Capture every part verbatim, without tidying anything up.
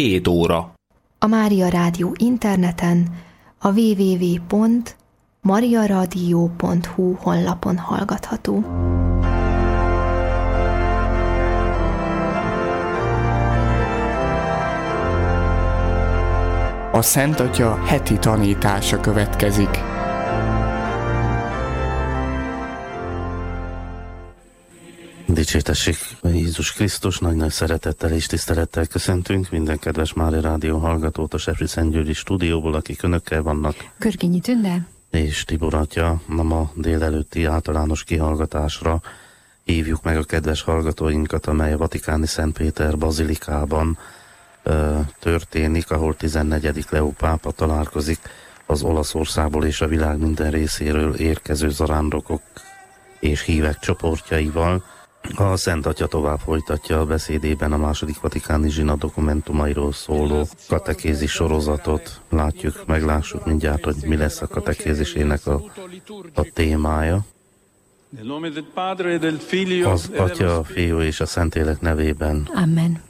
két óra. A Mária Rádió interneten a double-u double-u double-u pont mariaradio pont hu honlapon hallgatható. A Szent Atya heti tanítása következik. Dicsértessék Jézus Krisztus, nagy-nagy szeretettel és tisztelettel köszöntünk minden kedves Mária Rádió hallgatót a Sefri-Szentgyörgyi stúdióból, akik önökkel vannak. Körkényi Tünde És Tibor atya. Na, ma délelőtti általános kihallgatásra hívjuk meg a kedves hallgatóinkat, amely a Vatikáni Szent Péter bazilikában ö, történik, ahol tizennegyedik Leó pápa találkozik az Olaszországból és a világ minden részéről érkező zarándokok és hívek csoportjaival. A Szent Atya tovább folytatja a beszédében a második vatikáni zsinat dokumentumairól szóló katekézis sorozatot. Látjuk, meglássuk mindjárt, hogy mi lesz a katekézisének a, a témája. Az Atya, a Fiú és a Szentlélek nevében. Amen.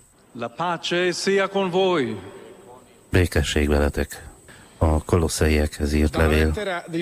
Békesség veletek. A Kolosszeiekhez írt levél.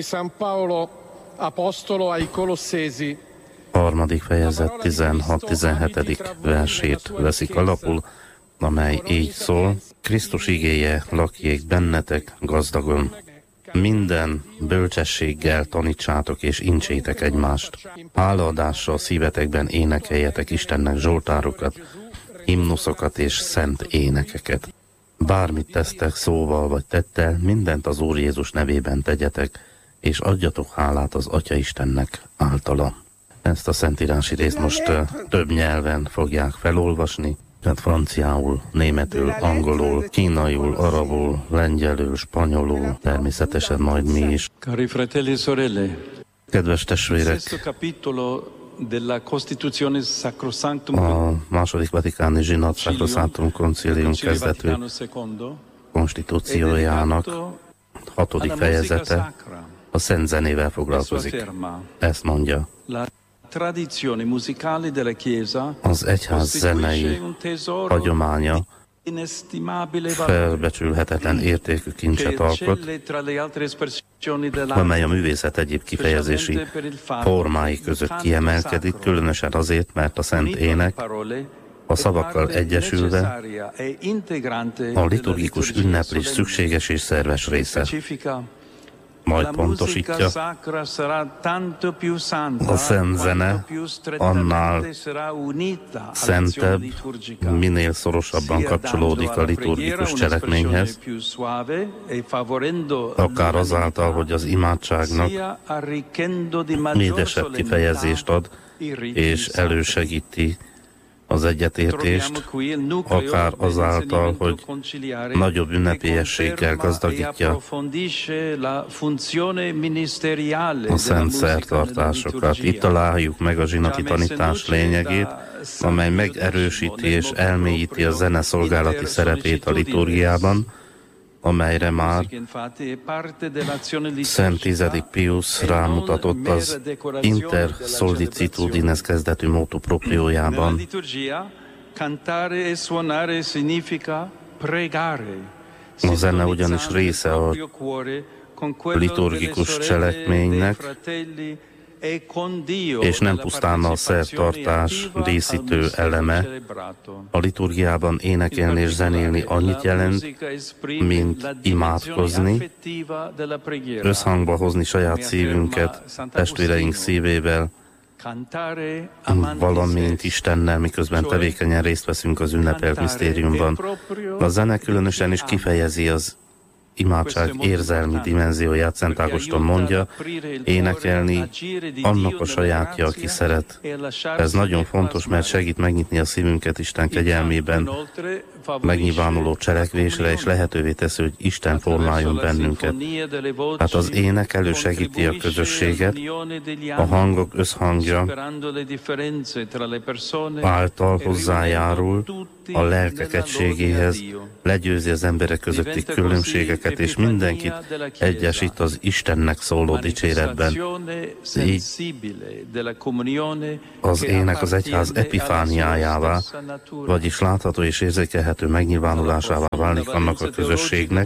Harmadik fejezet tizenhat-tizenhetedik versét veszik alapul, amely így szól: Krisztus igéje lakjék bennetek gazdagon. Minden bölcsességgel tanítsátok és incsétek egymást. Hálaadással szívetekben énekeljetek Istennek zsoltárokat, himnuszokat és szent énekeket. Bármit tesztek szóval vagy tettel, mindent az Úr Jézus nevében tegyetek, és adjatok hálát az Atya Istennek általa. Ezt a szentírási részt most uh, több nyelven fogják felolvasni, tehát franciául, németül, angolul, kínaiul, arabul, lengyelül, spanyolul, természetesen majd mi is. Cari fratelli e sorelle, kedves testvérek, a második vatikáni zsinat Sacrosanctum Concilium kezdetű konstitúciójának hatodik fejezete a szent zenével foglalkozik. Ezt mondja: az egyház zenei hagyománya felbecsülhetetlen értékű kincset alkot, amely a művészet egyéb kifejezési formái között kiemelkedik, különösen azért, mert a szent ének a szavakkal egyesülve a liturgikus ünneplés szükséges és szerves része. Majd pontosítja, a szent zene annál szentebb, minél szorosabban kapcsolódik a liturgikus cselekményhez, akár azáltal, hogy az imádságnak édesebb kifejezést ad, és elősegíti az egyetértést, akár azáltal, hogy nagyobb ünnepélyességgel gazdagítja a szent szertartásokat. Itt találjuk meg a zsinati tanítás lényegét, amely megerősíti és elmélyíti a zene szolgálati szerepét a liturgiában, amelyre már Szent tizedik Pius rámutatott az Inter Sollicitudines kezdetű motu propriójában. A zene ugyanis része a liturgikus cselekménynek, és nem pusztán a szertartás díszítő eleme. A liturgiában énekelni és zenélni annyit jelent, mint imádkozni, összhangba hozni saját szívünket testvéreink szívével, valamint Istennel, miközben tevékenyen részt veszünk az ünnepelt misztériumban. A zene különösen is kifejezi az imádság érzelmi dimenzióját. Szent Ágoston mondja, énekelni annak a sajátja, aki szeret. Ez nagyon fontos, mert segít megnyitni a szívünket Isten kegyelmében megnyilvánuló cselekvésre, és lehetővé teszi, hogy Isten formáljon bennünket. Hát az ének elősegíti a közösséget, a hangok összhangja által hozzájárul a lelkek egységéhez, legyőzi az emberek közötti különbségeket, és mindenkit egyesít az Istennek szóló dicséretben. Így az ének az egyház epifániájává, vagyis látható és érzékelhető megnyilvánulásává válik annak a közösségnek,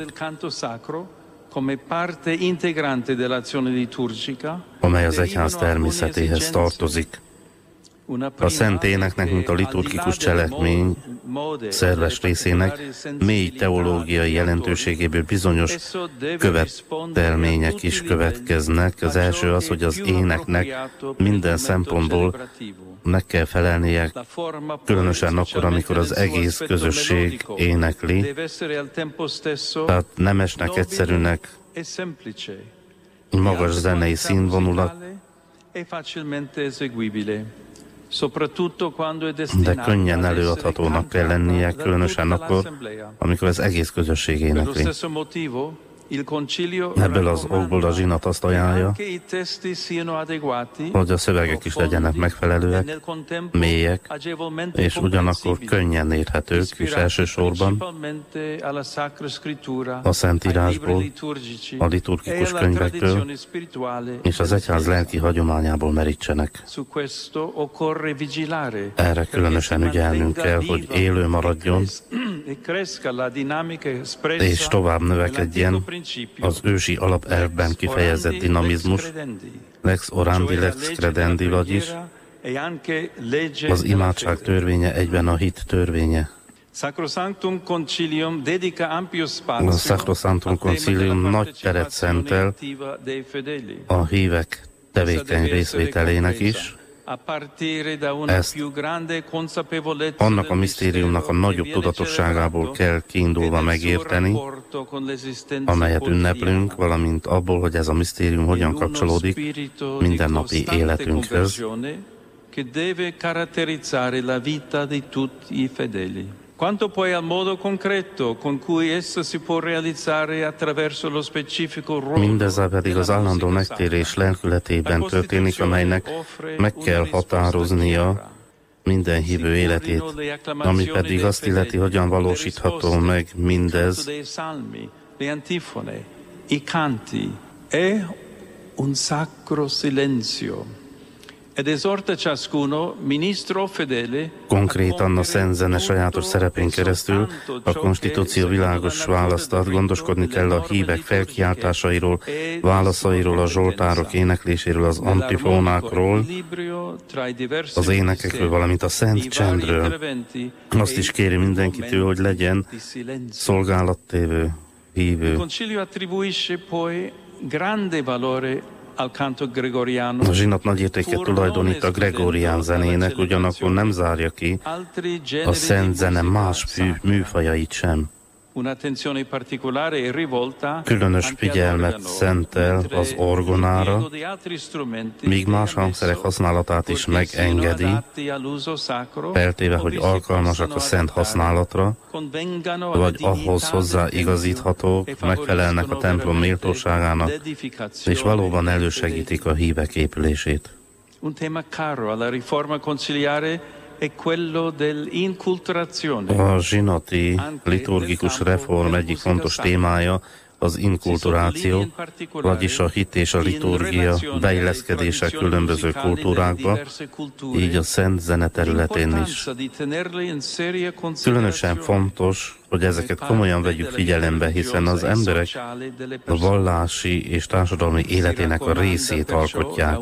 amely az egyház természetéhez tartozik. A szent éneknek, mint a liturgikus cselekmény szerves részének mély teológiai jelentőségéből bizonyos követelmények is következnek. Az első az, hogy az éneknek minden szempontból meg kell felelnie, különösen akkor, amikor az egész közösség énekli. Tehát nemesnek, egyszerűnek, magas zenei színvonulat, de könnyen előadhatónak kell lennie, különösen akkor, amikor az egész közösség énekli. Ebből az okból a zsinat azt ajánlja, hogy a szövegek is legyenek megfelelőek, mélyek, és ugyanakkor könnyen érthetők, és elsősorban a Szentírásból, a liturgikus könyvekből és az egyház lelki hagyományából merítsenek. Erre különösen ügyelnünk kell, hogy élő maradjon, és tovább növekedjen az ősi alapelvben kifejezett dinamizmus, lex orandi, lex credendi, vagyis az imádság törvénye egyben a hit törvénye. A Sacrosanctum Concilium nagy teret szentel a hívek tevékeny részvételének is. Ezt annak a misztériumnak a nagyobb tudatosságából kell kiindulva megérteni, amelyet ünneplünk, valamint abból, hogy ez a misztérium hogyan kapcsolódik mindennapi életünkhöz. Quanto poi al modo concreto con cui esso si può realizzare attraverso lo specifico ruolo. Mindezzel pedig az állandó megtérés lelkületében történik, amelynek meg kell határoznia minden hívő életét, ami pedig azt illeti, hogyan valósítható meg mindez. Un sacro silenzio. Ed esorta ciascuno, ministro fedele, konkrétan a szent zene sajátos szerepén keresztül a konstitúció világos választ ad, gondoskodni kell a hívek felkiáltásairól, válaszairól, a zsoltárok énekléséről, az antifónákról, az énekekről, valamint a szent csendről. Azt is kéri mindenkitől, hogy legyen szolgálattévő, hívő. A zsinat nagy értéket tulajdonít a gregorián zenének, ugyanakkor nem zárja ki a szent zene más műfajait sem. Különös figyelmet szentel az orgonára, míg más hangszerek használatát is megengedi, feltéve, hogy alkalmasak a szent használatra, vagy ahhoz hozzáigazíthatók, megfelelnek a templom méltóságának, és valóban elősegítik a hívek épülését. A zsinati liturgikus reform egyik fontos témája az inkulturáció, vagyis a hit és a liturgia beilleszkedése különböző kultúrákba, így a szent zene területén is. Különösen fontos, hogy ezeket komolyan vegyük figyelembe, hiszen az emberek a vallási és társadalmi életének a részét alkotják.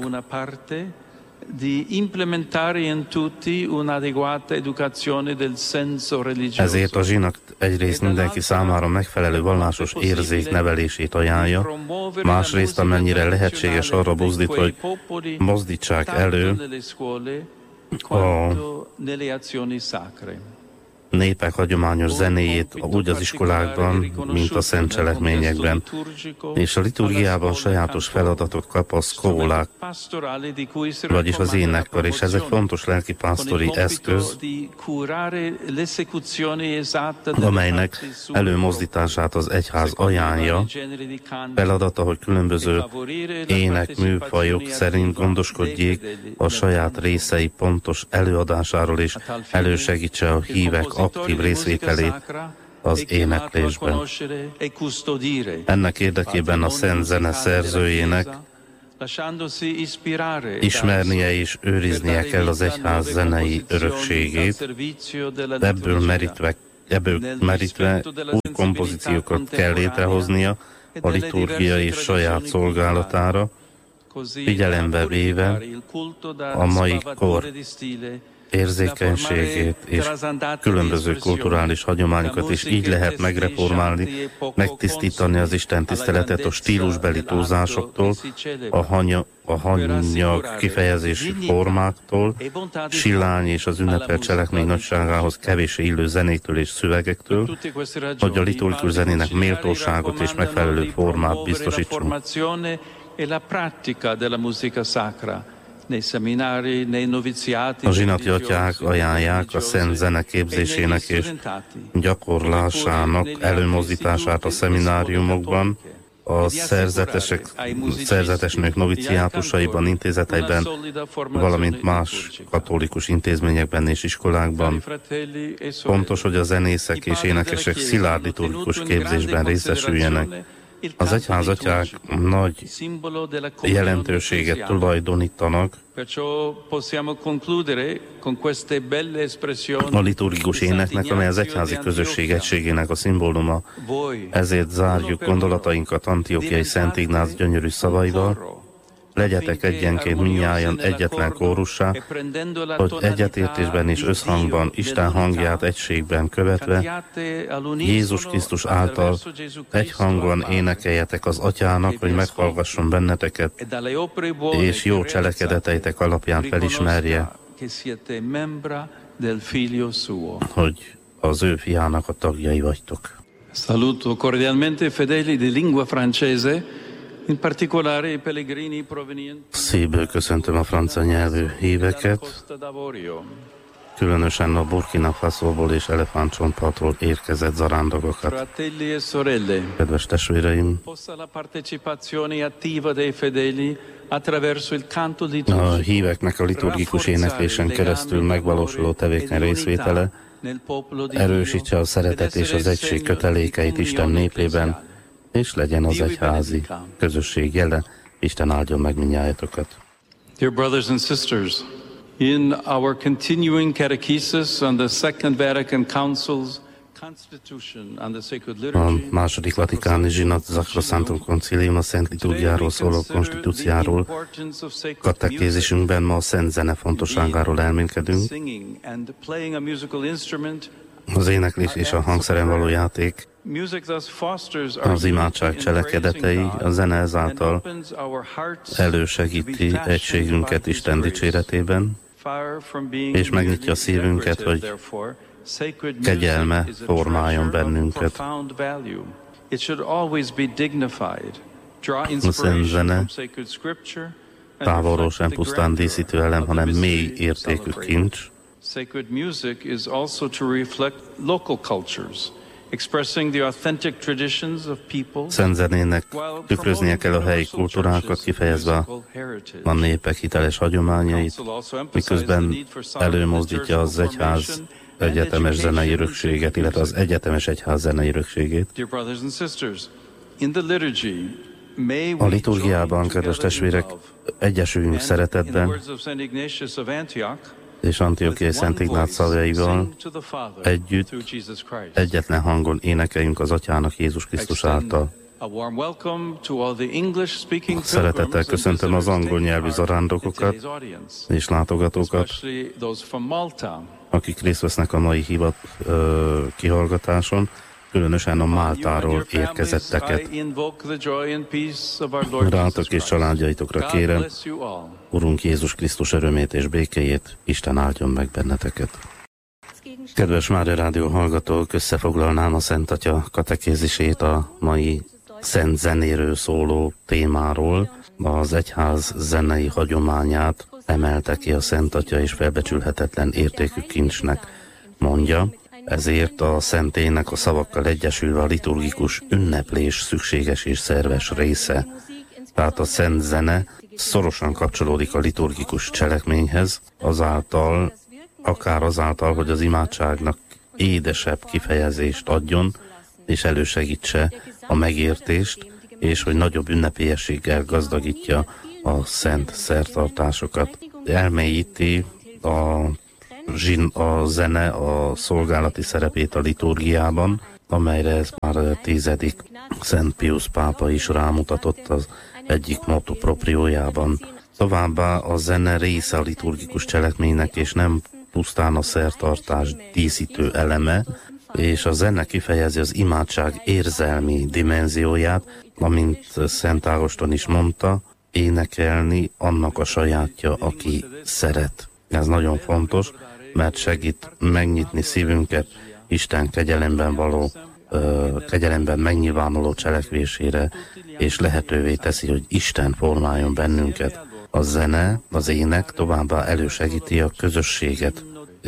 Ezért a zsinat egyrészt mindenki számára megfelelő vallásos érzék nevelését ajánlja, másrészt amennyire lehetséges arra buzdít, hogy mozdítsák elő a népek hagyományos zenéjét úgy az iskolákban, mint a szent cselekményekben, és a liturgiában sajátos feladatot kap a szkólák, vagyis az énekkar, és ez egy fontos lelkipásztori eszköz, amelynek előmozdítását az egyház ajánlja. Feladata, hogy különböző énekműfajok szerint gondoskodjék a saját részei pontos előadásáról, és elősegítse a hívek aktív részvételét az éneklésben. Ennek érdekében a szent zene szerzőjének ismernie és őriznie kell az egyház zenei örökségét, ebből merítve, ebből merítve új kompozíciókat kell létrehoznia a liturgia és saját szolgálatára, figyelembe véve a mai kor érzékenységét és különböző kulturális hagyományokat, és így lehet megreformálni, megtisztítani az Isten tiszteletet a stílusbeli túlzásoktól, a, hanya, a hanyag kifejezési formáktól, sillány és az ünnepelt cselekmény nagyságához kevéssé illő zenéktől és szövegektől, hogy a liturgikus zenének méltóságot és megfelelő formát biztosítsunk. A zsinati atyák ajánlják a szent zene képzésének és gyakorlásának előmozdítását a szemináriumokban, a szerzetesek, szerzetes nők noviciátusaiban, intézeteiben, valamint más katolikus intézményekben és iskolákban. Fontos, hogy a zenészek és énekesek szilárd liturgikus képzésben részesüljenek. Az egyházatyák nagy jelentőséget tulajdonítanak a liturgikus éneknek, amely az egyházi közösség egységének a szimbóluma. Ezért zárjuk gondolatainkat Antiochiai Szent Ignác gyönyörű szavaival: legyetek egyenként mindnyájan egyetlen kórussá, hogy egyetértésben és összhangban, Isten hangját egységben követve, Jézus Krisztus által egy hangon énekeljetek az Atyának, hogy meghallgasson benneteket, és jó cselekedeteitek alapján felismerje, hogy az ő fiának a tagjai vagytok. Saluto cordialmente fedeli di lingua francese, in particolare i pellegrini provenienti. Szívből köszöntöm a francia nyelvű híveket, különösen a Burkina Fasoból és Elefántcsontpartról érkezett zarándokokat. Kedves testvéreim, a híveknek a liturgikus éneklésen keresztül megvalósuló tevékeny részvétele erősítse a szeretet és az egység kötelékeit Isten népében, és legyen az egyházi közösség jele. Isten áldjon meg mindnyájatokat. Dear brothers and sisters, in our continuing catechesis on the Second Vatican Council's Constitution on the Sacred Liturgy, a második vatikáni zsinat Sacrosanctum Concilium a Szent Liturgiáról szóló konstitúciáról katekézisünkben ma a szent zene fontosságáról elmélkedünk. Az éneklés és a hangszeren való játék, az imádság cselekedetei, a zene ezáltal elősegíti egységünket Isten dicséretében, és megnyitja a szívünket, hogy kegyelme formáljon bennünket. A szent zene távolról sem pusztán díszítő elem, hanem mély értékű kincs. Sacred music is also to reflect local cultures, expressing the authentic traditions of people. Szent zenének tükröznie kell a helyi kultúrákat, kifejezve a népek hiteles hagyományait, miközben előmozdítja az egyház egyetemes zenei örökséget, illetve az egyetemes egyház zenei örökségét. A liturgiában, kedves testvérek, egyesüljünk szeretetben, és Antiochiai Szent Ignác szavaival együtt egyetlen hangon énekeljünk az Atyának Jézus Krisztus által. Szeretettel köszöntöm az angol nyelvű zarándokokat és látogatókat, akik részt vesznek a mai hivat ö, kihallgatáson, különösen a Máltáról érkezetteket. Rátok és családjaitokra kérem, Urunk Jézus Krisztus örömét és békéjét, Isten áldjon meg benneteket. Kedves Mária Rádió hallgatók, összefoglalnám a Szent Atya katekézisét a mai szent zenéről szóló témáról. Az egyház zenei hagyományát emelte ki a Szent Atya, és felbecsülhetetlen értékű kincsnek mondja. Ezért a szentének a szavakkal egyesülve a liturgikus ünneplés szükséges és szerves része. Tehát a szent zene szorosan kapcsolódik a liturgikus cselekményhez, azáltal, akár azáltal, hogy az imádságnak édesebb kifejezést adjon, és elősegítse a megértést, és hogy nagyobb ünnepélyességgel gazdagítja a szent szertartásokat. Elmélyíti a, zsin, a zene a szolgálati szerepét a liturgiában, amelyre ez már tizedik Szent Piusz pápa is rámutatott az egyik motto propriójában. Továbbá a zene része a liturgikus cselekménynek, és nem pusztán a szertartás díszítő eleme, és a zene kifejezi az imádság érzelmi dimenzióját, amint Szent Ágoston is mondta, énekelni annak a sajátja, aki szeret. Ez nagyon fontos, mert segít megnyitni szívünket Isten kegyelemben való, kegyelemben megnyilvánuló cselekvésére, és lehetővé teszi, hogy Isten formáljon bennünket. A zene, az ének továbbá elősegíti a közösséget.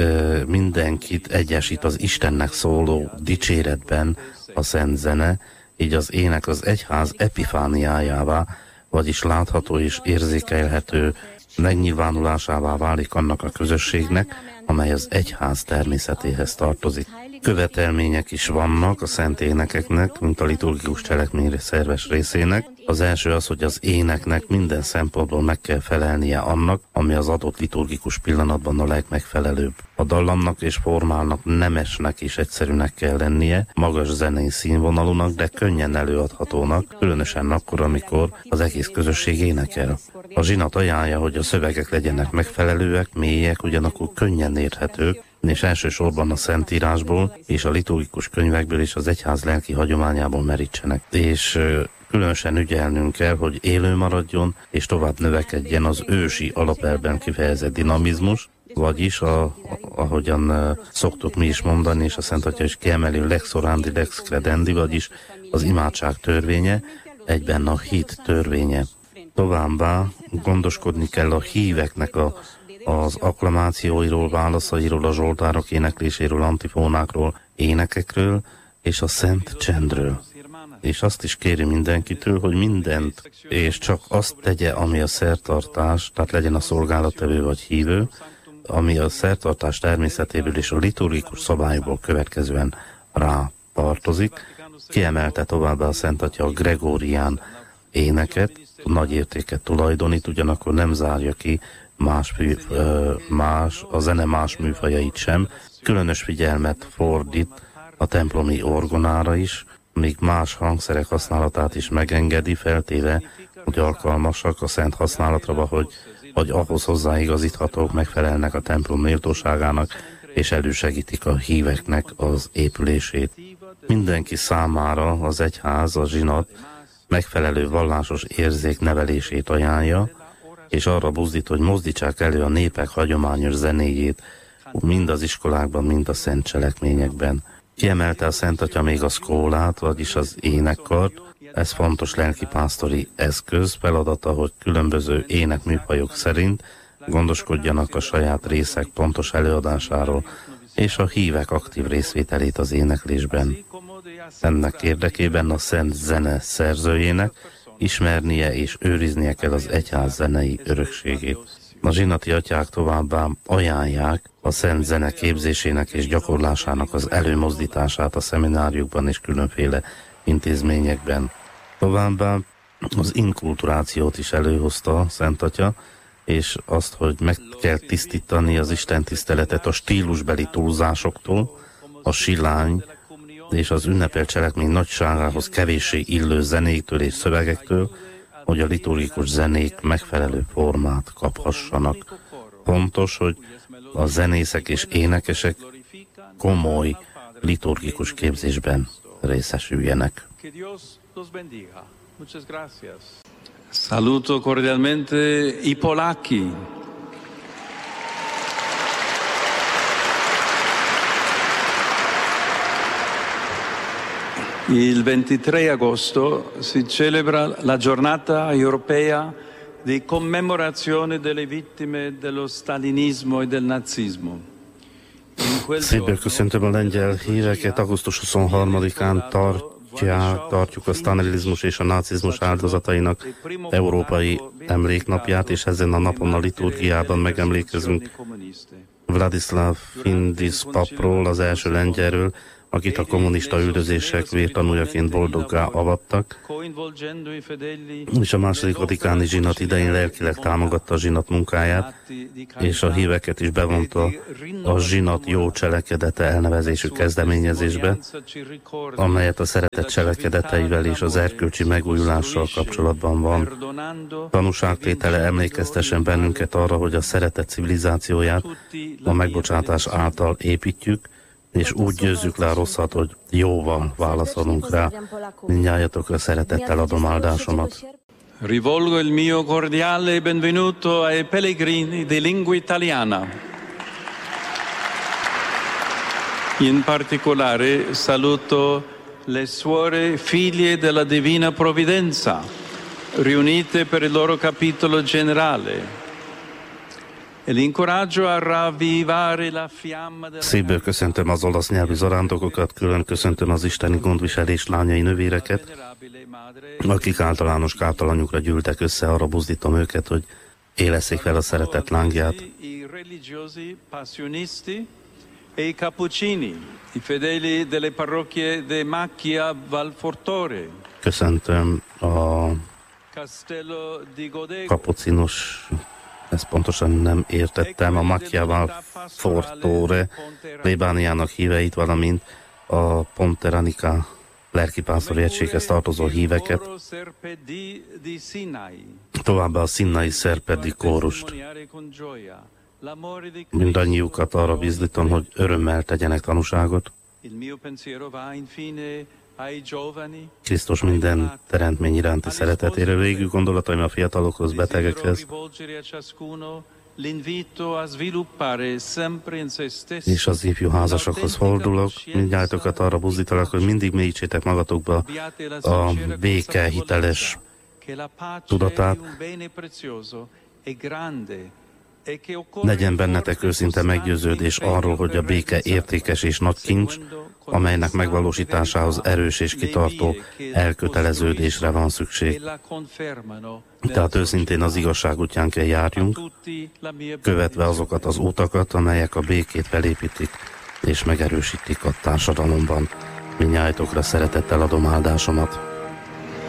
Mindenkit egyesít az Istennek szóló dicséretben a szent zene, így az ének az egyház epifániájává, vagyis látható és érzékelhető megnyilvánulásává válik annak a közösségnek, amely az egyház természetéhez tartozik. Követelmények is vannak a szent énekeknek, mint a liturgikus cselekmény szerves részének. Az első az, hogy az éneknek minden szempontból meg kell felelnie annak, ami az adott liturgikus pillanatban a legmegfelelőbb. A dallamnak és formálnak nemesnek és egyszerűnek kell lennie, magas zenei színvonalúnak, de könnyen előadhatónak, különösen akkor, amikor az egész közösség énekel. A zsinat ajánlja, hogy a szövegek legyenek megfelelőek, mélyek, ugyanakkor könnyen érthetők, és elsősorban a Szentírásból és a liturgikus könyvekből és az egyház lelki hagyományából merítsenek. És különösen ügyelnünk kell, hogy élő maradjon, és tovább növekedjen az ősi alapelben kifejezett dinamizmus, vagyis, a, ahogyan uh, szoktuk mi is mondani, és a Szent Atya is kiemeli, lex orandi, lex credendi, vagyis az imádság törvénye, egyben a hit törvénye. Továbbá gondoskodni kell a híveknek a az akklamációiról, válaszairól, a zsoltárok énekléséről, antifónákról, énekekről és a szent csendről. És azt is kéri mindenkitől, hogy mindent, és csak azt tegye, ami a szertartás, tehát legyen a szolgálattevő vagy hívő, ami a szertartás természetéből és a liturgikus szabályokból következően rá tartozik. Kiemelte továbbá a Szent Atya a gregórián éneket, nagy értéket tulajdonít, ugyanakkor nem zárja ki Más, más, a zene más műfajait sem, különös figyelmet fordít a templomi orgonára is, míg más hangszerek használatát is megengedi, feltéve, hogy alkalmasak a szent használatra, hogy, hogy ahhoz hozzáigazíthatók, megfelelnek a templom méltóságának, és elősegítik a híveknek az épülését. Mindenki számára az egyház, a zsinat megfelelő vallásos érzék nevelését ajánlja, és arra buzdít, hogy mozdítsák elő a népek hagyományos zenéjét, mind az iskolákban, mind a szent cselekményekben. Kiemelte a Szent Atya még a szkólát, vagyis az énekkart. Ez fontos lelkipásztori eszköz, feladata, hogy különböző énekműfajok szerint gondoskodjanak a saját részek pontos előadásáról, és a hívek aktív részvételét az éneklésben. Ennek érdekében a szent zene szerzőjének ismernie és őriznie kell az egyház zenei örökségét. A zsinati atyák továbbá ajánlják a szent zene képzésének és gyakorlásának az előmozdítását a szemináriumban és különféle intézményekben. Továbbá az inkulturációt is előhozta a Szent Atya, és azt, hogy meg kell tisztítani az istentiszteletet a stílusbeli túlzásoktól, a silány és az ünnepelt cselekmény nagyságához kevéssé illő zenéktől és szövegektől, hogy a liturgikus zenék megfelelő formát kaphassanak. Fontos, hogy a zenészek és énekesek komoly liturgikus képzésben részesüljenek. Saluto cordialmente i polacchi. Il ventitré agosto si celebra la giornata europea di commemorazione delle vittime dello stalinismo e del nazismo. Szívből köszöntöm a lengyel híreket. augusztus huszonharmadikán tartja, tartjuk a sztalinizmus és a nácizmus áldozatainak európai emléknapját, és ezen a napon a liturgiában megemlékezünk Vladislav Findis papról, az első lengyelről, akit a kommunista üldözések vértanújaként boldoggá avattak, és a második vatikáni zsinat idején lelkileg támogatta a zsinat munkáját, és a híveket is bevonta a zsinat jó cselekedete elnevezésű kezdeményezésbe, amelyet a szeretet cselekedeteivel és az erkölcsi megújulással kapcsolatban van. Tanúságtétele emlékeztessen bennünket arra, hogy a szeretet civilizációját a megbocsátás által építjük, és úgy győzzük le a rosszat, hogy jóval válaszolunk rá. Mindnyájatokra szeretettel adom áldásomat. Rivolgo il mio cordiale benvenuto ai pellegrini di lingua italiana. In particolare saluto le suore figlie della Divina Provvidenza, riunite per il loro capitolo generale. Szívből köszöntöm az olasz nyelvű zarándokokat, külön köszöntöm az isteni gondviselés lányai nővéreket, akik általános kártalanyukra gyűltek össze, arra buzdítom őket, hogy élesszék fel a szeretet lángját. Köszöntöm a kapucinus, ezt pontosan nem értettem, a Macchiaval Fortore plébániának híveit, valamint a Ponteranica lelkipásztori egységhez tartozó híveket, továbbá a Sinai Serpedi kórust. Mindannyiukat arra bizdítom, hogy örömmel tegyenek tanúságot. Krisztus minden teremtmény iránti szeretetéről. Végül gondolataim a fiatalokhoz, betegekhez, és az ifjú házasokhoz fordulok. Mindnyájatokat arra buzdítalak, hogy mindig mélyítsétek magatokba a béke hiteles tudatát. Legyen bennetek őszinte meggyőződés arról, hogy a béke értékes és nagy kincs, amelynek megvalósításához erős és kitartó elköteleződésre van szükség. Tehát őszintén az igazság útján kell járjunk, követve azokat az utakat, amelyek a békét felépítik és megerősítik a társadalomban. Mindnyájtokra szeretettel adom áldásomat.